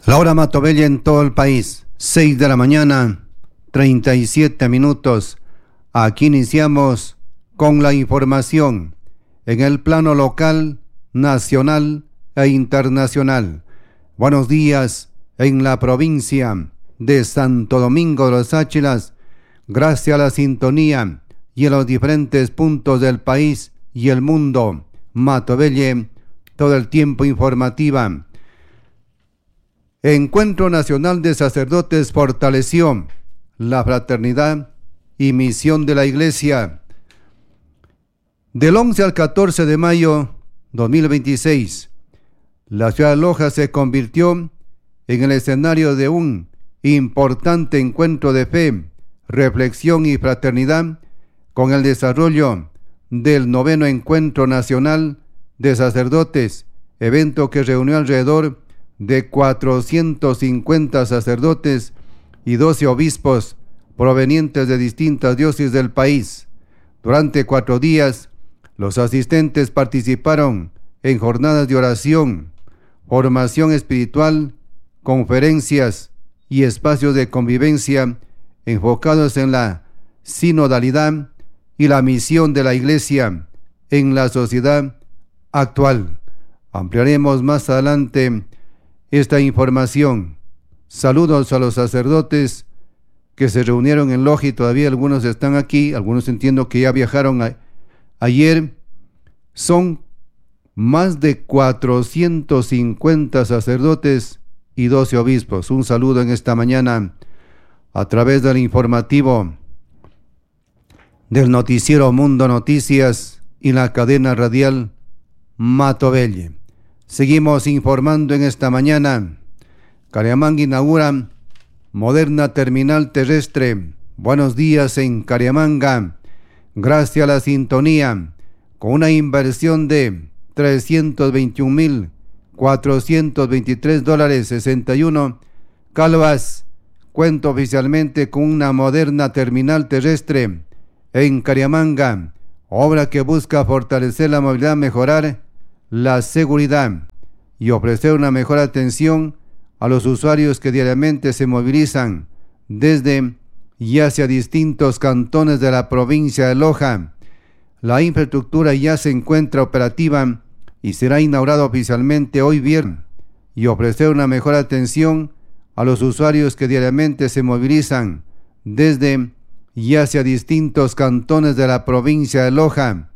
La hora Matobella en todo el país, 6 de la mañana, 37 minutos. Aquí iniciamos con la información en el plano local, nacional e internacional. Buenos días en la provincia de Santo Domingo de los Áchilas. Gracias a la sintonía y a los diferentes puntos del país y el mundo. Matobella, todo el tiempo informativa. Encuentro Nacional de Sacerdotes fortaleció la fraternidad y misión de la Iglesia. Del 11 al 14 de mayo 2026, la ciudad de Loja se convirtió en el escenario de un importante encuentro de fe, reflexión y fraternidad con el desarrollo del 9º Encuentro Nacional de Sacerdotes, evento que reunió alrededor de 450 sacerdotes y 12 obispos provenientes de distintas diócesis del país. Durante 4 días, los asistentes participaron en jornadas de oración, formación espiritual, conferencias y espacios de convivencia enfocados en la sinodalidad y la misión de la Iglesia en la sociedad actual. Ampliaremos más adelante esta información. Saludos a los sacerdotes que se reunieron en Loja y todavía algunos están aquí, algunos entiendo que ya viajaron ayer. Son más de 450 sacerdotes y 12 obispos. Un saludo en esta mañana a través del informativo del noticiero Mundo Noticias y la cadena radial Matobella. Seguimos informando en esta mañana. Cariamanga inaugura moderna terminal terrestre. Buenos días en Cariamanga. Gracias a la sintonía, con una inversión de $321,423.61, Calvas cuenta oficialmente con una moderna terminal terrestre en Cariamanga, obra que busca fortalecer la movilidad, mejorar la seguridad y ofrecer una mejor atención a los usuarios que diariamente se movilizan desde y hacia distintos cantones de la provincia de Loja. La infraestructura ya se encuentra operativa y será inaugurada oficialmente hoy viernes, y ofrecer una mejor atención a los usuarios que diariamente se movilizan desde y hacia distintos cantones de la provincia de Loja.